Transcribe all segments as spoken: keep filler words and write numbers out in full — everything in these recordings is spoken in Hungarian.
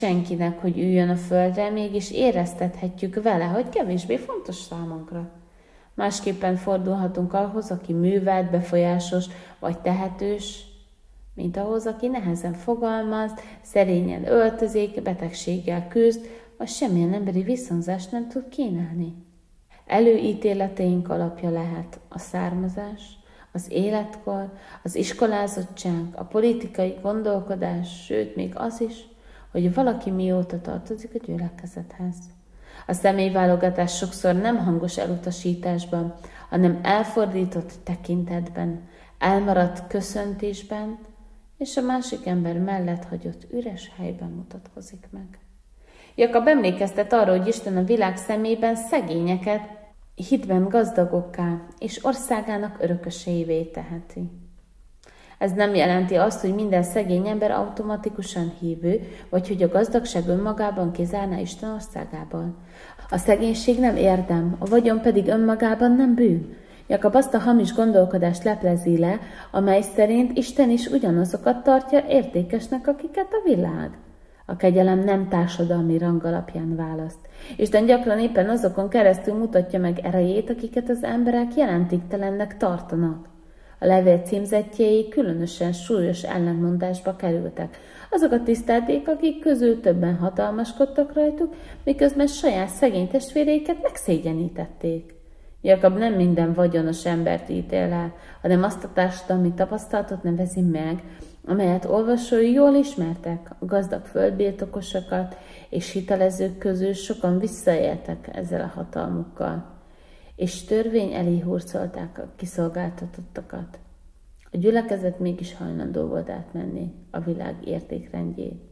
senkinek, hogy üljön a földre, mégis éreztethetjük vele, hogy kevésbé fontos számunkra. Másképpen fordulhatunk ahhoz, aki művelt, befolyásos vagy tehetős, mint ahhoz, aki nehezen fogalmaz, szerényen öltözik, betegséggel küzd, vagy semmilyen emberi viszonzást nem tud kínálni. Előítéleteink alapja lehet a származás, az életkor, az iskolázottság, a politikai gondolkodás, sőt még az is, hogy valaki mióta tartozik a gyülekezethez. A személyválogatás sokszor nem hangos elutasításban, hanem elfordított tekintetben, elmaradt köszöntésben, és a másik ember mellett hagyott üres helyben mutatkozik meg. Jakab emlékeztet arra, hogy Isten a világ szemében szegényeket hitben gazdagokká és országának örököseivé teheti. Ez nem jelenti azt, hogy minden szegény ember automatikusan hívő, vagy hogy a gazdagság önmagában kizárná Isten országából. A szegénység nem érdem, a vagyon pedig önmagában nem bűn. Jakab azt a hamis gondolkodást leplezi le, amely szerint Isten is ugyanazokat tartja értékesnek, akiket a világ. A kegyelem nem társadalmi rang alapján választ. Isten gyakran éppen azokon keresztül mutatja meg erejét, akiket az emberek jelentéktelennek tartanak. A levél címzettjei különösen súlyos ellentmondásba kerültek. Azokat tisztelték, akik közül többen hatalmaskodtak rajtuk, miközben saját szegény testvéreiket megszégyenítették. Jakab nem minden vagyonos embert ítél el, hanem azt a társadalmi tapasztalatot nevezi meg, amelyet olvasói jól ismertek, a gazdag földbirtokosokat és hitelezők közül sokan visszaéltek ezzel a hatalmukkal, és törvény elé hurcolták a kiszolgáltatottakat. A gyülekezet mégis hajlandó volt átmenni a világ értékrendjét.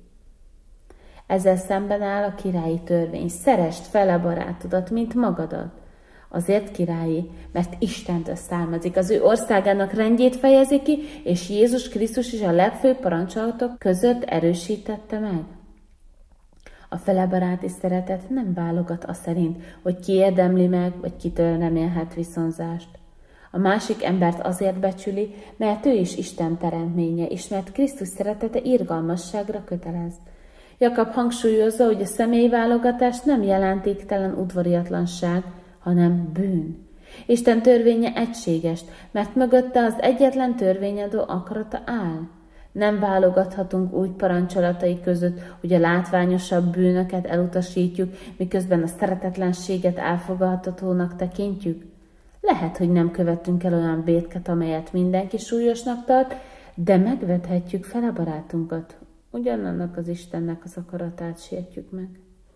Ezzel szemben áll a királyi törvény: szeresd fel a barátodat, mint magadat. Azért királyi, mert Istentől származik, az ő országának rendjét fejezi ki, és Jézus Krisztus is a legfőbb parancsolatok között erősítette meg. A felebaráti szeretet nem válogat az szerint, hogy ki érdemli meg, vagy kitől remélhet viszonzást. A másik embert azért becsüli, mert ő is Isten teremtménye, és mert Krisztus szeretete irgalmasságra kötelez. Jakab hangsúlyozza, hogy a személyválogatás nem jelentéktelen udvariatlanság, hanem bűn. Isten törvénye egységes, mert mögötte az egyetlen törvényadó akarata áll. Nem válogathatunk úgy parancsolatai között, hogy a látványosabb bűnöket elutasítjuk, miközben a szeretetlenséget elfogadhatónak tekintjük. Lehet, hogy nem követünk el olyan vétket, amelyet mindenki súlyosnak tart, de megvethetjük fel a barátunkat. Ugyanannak az Istennek az akaratát sértjük meg.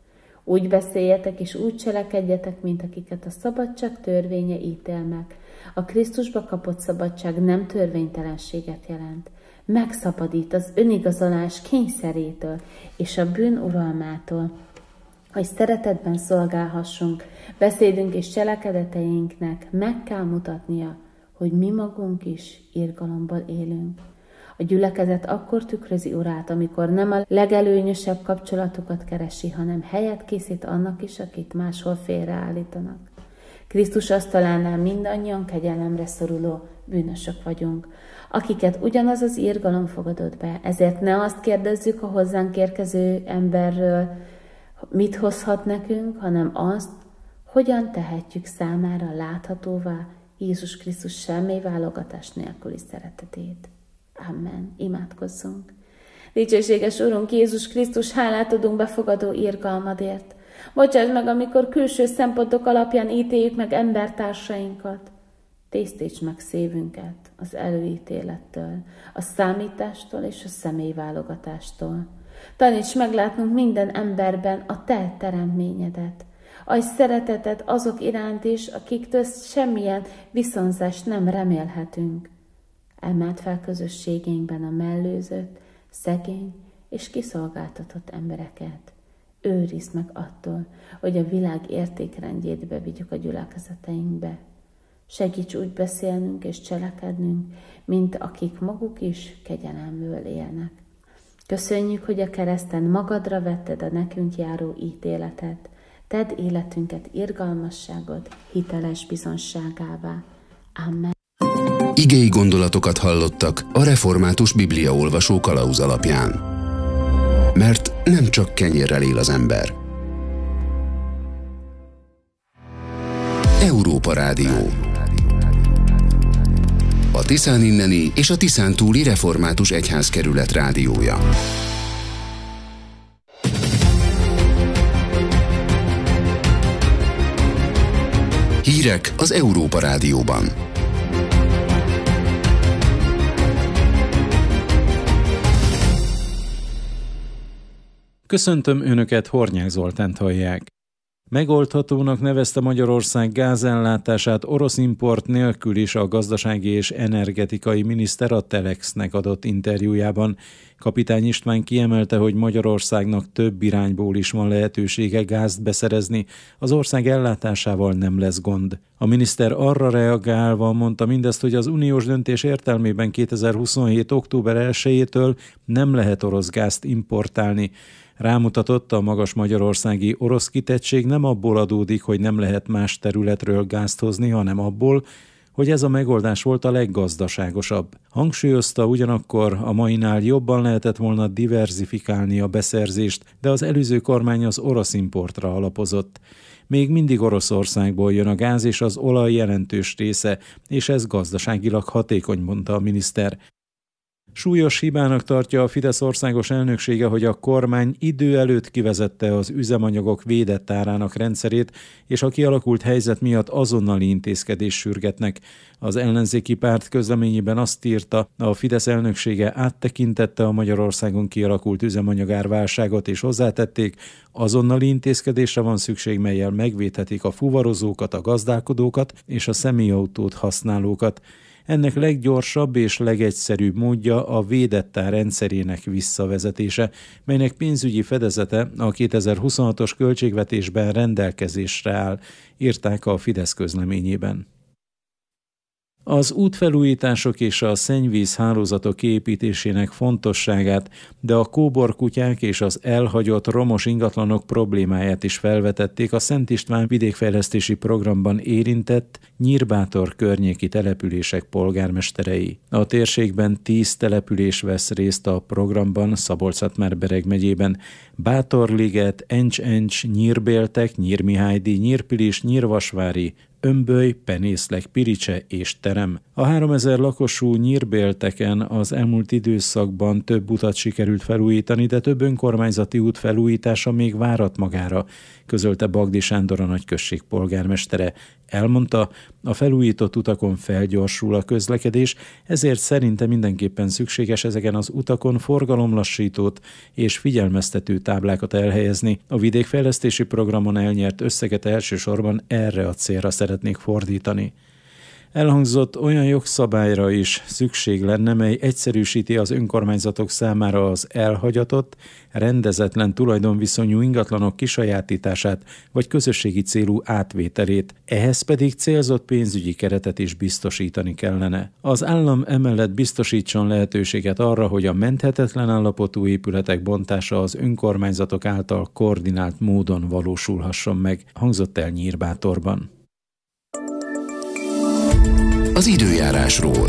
Úgy beszéljetek és úgy cselekedjetek, mint akiket a szabadság törvénye ítél meg. A Krisztusba kapott szabadság nem törvénytelenséget jelent. Megszabadít az önigazolás kényszerétől és a bűn uralmától, hogy szeretetben szolgálhassunk, beszédünk és cselekedeteinknek meg kell mutatnia, hogy mi magunk is irgalomból élünk. A gyülekezet akkor tükrözi Urát, amikor nem a legelőnyösebb kapcsolatokat keresi, hanem helyet készít annak is, akit máshol félreállítanak. Krisztus asztalánál mindannyian kegyelemre szoruló bűnösök vagyunk, akiket ugyanaz az irgalom fogadott be. Ezért ne azt kérdezzük a hozzánk érkező emberről, mit hozhat nekünk, hanem azt, hogyan tehetjük számára láthatóvá Jézus Krisztus semmi válogatás nélküli szeretetét. Amen. Imádkozzunk. Dicsőséges Urunk Jézus Krisztus, hálát adunk befogadó irgalmadért. Bocsáss meg, amikor külső szempontok alapján ítéljük meg embertársainkat. Tisztíts meg szívünket az előítélettől, a számítástól és a személyválogatástól. Taníts meglátnunk minden emberben a Te teremtményedet. Adj szeretetet azok iránt is, akiktől semmilyen viszonzást nem remélhetünk. Emeld fel közösségeinkben a mellőzött, szegény és kiszolgáltatott embereket. Őrizd meg attól, hogy a világ értékrendjét bevigyük a gyülekezeteinkbe. Segíts úgy beszélnünk és cselekednünk, mint akik maguk is kegyelemből élnek. Köszönjük, hogy a kereszten magadra vetted a nekünk járó ítéletet. Tedd életünket irgalmasságod hiteles bizonságává. Amen. Igei gondolatokat hallottak a Református Bibliaolvasó kalauz alapján. Mert nem csak kenyérrel él az ember. Európa Rádió. A Tiszán inneni és a Tiszán túli református egyházkerület rádiója. Hírek az Európa Rádióban. Köszöntöm Önöket, Hornyák Zoltánt hallják. Megoldhatónak nevezte Magyarország gázellátását orosz import nélkül is a gazdasági és energetikai miniszter a Telexnek adott interjújában. Kapitány István kiemelte, hogy Magyarországnak több irányból is van lehetősége gázt beszerezni, az ország ellátásával nem lesz gond. A miniszter arra reagálva mondta mindezt, hogy az uniós döntés értelmében kétezer-huszonhét. október elsejétől nem lehet orosz gázt importálni. Rámutatott, a magas magyarországi orosz kitettség nem abból adódik, hogy nem lehet más területről gázt hozni, hanem abból, hogy ez a megoldás volt a leggazdaságosabb. Hangsúlyozta, ugyanakkor a mainál jobban lehetett volna diverzifikálni a beszerzést, de az előző kormány az orosz importra alapozott. Még mindig Oroszországból jön a gáz és az olaj jelentős része, és ez gazdaságilag hatékony, mondta a miniszter. Súlyos hibának tartja a Fidesz országos elnöksége, hogy a kormány idő előtt kivezette az üzemanyagok védett árának rendszerét, és a kialakult helyzet miatt azonnali intézkedést sürgetnek. Az ellenzéki párt közleményében azt írta, a Fidesz elnöksége áttekintette a Magyarországon kialakult üzemanyagárválságot, és hozzátették, azonnali intézkedésre van szükség, mellyel megvédhetik a fuvarozókat, a gazdálkodókat és a személyautót használókat. Ennek leggyorsabb és legegyszerűbb módja a védett ár rendszerének visszavezetése, melynek pénzügyi fedezete a kétezer-huszonhatos költségvetésben rendelkezésre áll, írták a Fidesz közleményében. Az útfelújítások és a szennyvíz hálózatok kiépítésének fontosságát, de a kóborkutyák és az elhagyott romos ingatlanok problémáját is felvetették a Szent István vidékfejlesztési programban érintett Nyírbátor környéki települések polgármesterei. A térségben tíz település vesz részt a programban Szabolcs-Szatmár-Bereg megyében. Bátorliget, Encs-Encs, Nyírbéltek, Nyírmihálydi, Nyírpilis, Nyírvasvári, Ömböly, Penészlek, Piricse és Terem. A háromezer lakosú Nyírbélteken az elmúlt időszakban több utat sikerült felújítani, de több önkormányzati út felújítása még várat magára, közölte Bagdi Sándor, a nagyközség polgármestere. Elmondta, a felújított utakon felgyorsul a közlekedés, ezért szerinte mindenképpen szükséges ezeken az utakon forgalomlassítót és figyelmeztető táblákat elhelyezni. A vidékfejlesztési programon elnyert összeget elsősorban erre a célra szeretnék fordítani. Elhangzott, olyan jogszabályra is szükség lenne, mely egyszerűsíti az önkormányzatok számára az elhagyatott, rendezetlen tulajdonviszonyú ingatlanok kisajátítását vagy közösségi célú átvételét, ehhez pedig célzott pénzügyi keretet is biztosítani kellene. Az állam emellett biztosítson lehetőséget arra, hogy a menthetetlen állapotú épületek bontása az önkormányzatok által koordinált módon valósulhasson meg, hangzott el Nyírbátorban. Az időjárásról.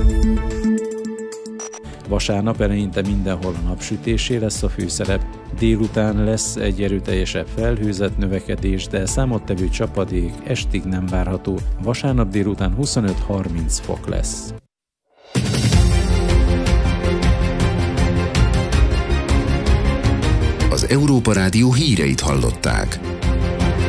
Vasárnap eleinte mindenhol a napsütésé lesz a főszerep. Délután lesz egy erőteljesebb felhőzet növekedés, de számottevő csapadék estig nem várható. Vasárnap délután huszonöt-harminc fok lesz. Az Európa Rádió híreit hallották.